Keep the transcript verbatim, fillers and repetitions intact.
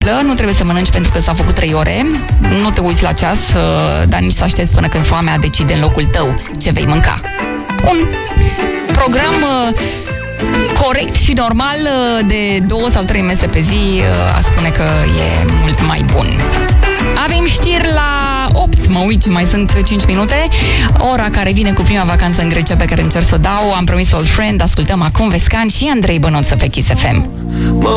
simplă, nu trebuie să mănânci pentru că s-au făcut trei ore, nu te uiți la ceas, dar nici să aștepți până când foamea decide în locul tău ce vei mânca. Un program corect și normal de două sau trei mese pe zi, a spune că e mult mai bun. Avem știri la opt, mă uit, mai sunt cinci minute, ora care vine cu prima vacanță în Grecia pe care încerc să o dau. Am promis Old Friend, ascultăm acum Vescan și Andrei Bănoță pe Kiss F M.